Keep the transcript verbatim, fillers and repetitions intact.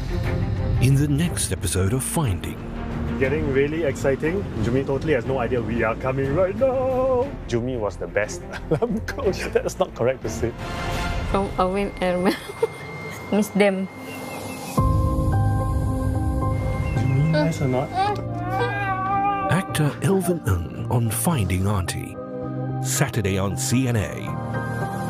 In the next episode of Finding. Getting really exciting. Jumi totally has no idea we are coming right now. Jumi was the best alarm coach. That's not correct to say. From Awin Ermel. Miss them. Jumi, nice or not? Actor Elvin Ng on Finding Auntie. Saturday on C N A.